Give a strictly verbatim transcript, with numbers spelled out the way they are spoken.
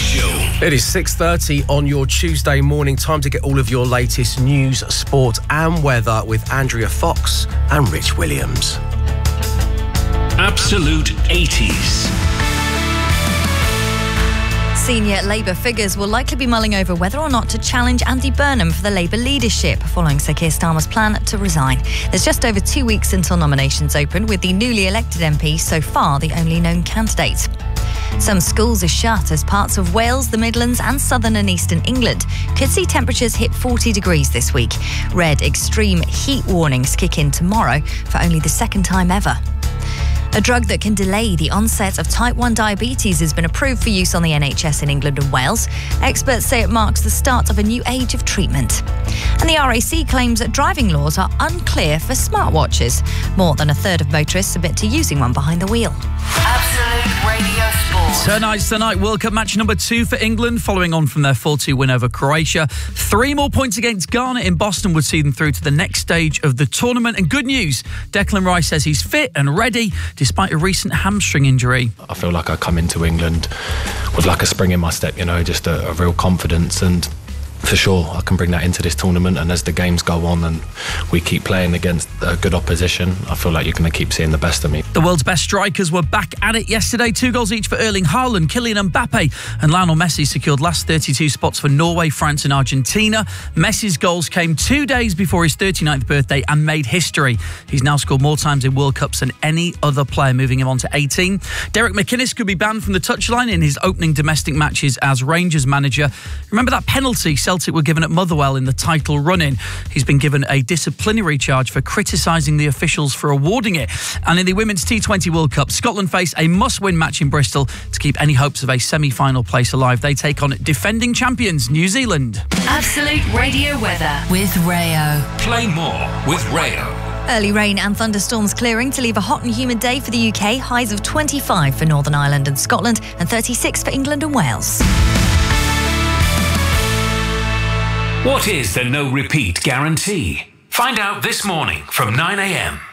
It is six thirty on your Tuesday morning. Time to get all of your latest news, sport and weather with Andrea Fox and Rich Williams. Absolute eighties. Senior Labour figures will likely be mulling over whether or not to challenge Andy Burnham for the Labour leadership following Sir Keir Starmer's plan to resign. There's just over two weeks until nominations open, with the newly elected M P so far the only known candidate. Some schools are shut as parts of Wales, the Midlands and southern and eastern England could see temperatures hit forty degrees this week. Red extreme heat warnings kick in tomorrow for only the second time ever. A drug that can delay the onset of type one diabetes has been approved for use on the N H S in England and Wales. Experts say it marks the start of a new age of treatment. And the R A C claims that driving laws are unclear for smartwatches. More than a third of motorists admit to using one behind the wheel. Absolute Radio Sport. Tonight's the night World Cup match number two for England, following on from their four two win over Croatia. Three more points against Ghana in Boston would see them through to the next stage of the tournament. And good news, Declan Rice says he's fit and ready despite a recent hamstring injury. I feel like I come into England with like a spring in my step, you know, just a, a real confidence, and for sure I can bring that into this tournament. And as the games go on and we keep playing against a good opposition, I feel like you're going to keep seeing the best of me. The world's best strikers were back at it yesterday. Two goals each for Erling Haaland, Kylian Mbappe and Lionel Messi secured last thirty-two spots for Norway, France and Argentina. Messi's goals came two days before his thirty-ninth birthday and made history. He's now scored more times in World Cups than any other player, moving him on to eighteen. Derek McInnes could be banned from the touchline in his opening domestic matches as Rangers manager. Remember that penalty Celtic were given at Motherwell in the title run-in? He's been given a disciplinary charge for criticising the officials for awarding it. And in the Women's T twenty World Cup, Scotland face a must-win match in Bristol to keep any hopes of a semi-final place alive. They take on defending champions New Zealand. Absolute Radio weather with Rayo. Play more with Rayo. Early rain and thunderstorms clearing to leave a hot and humid day for the U K. Highs of twenty-five for Northern Ireland and Scotland and thirty-six for England and Wales. What is the no repeat guarantee? Find out this morning from nine a m.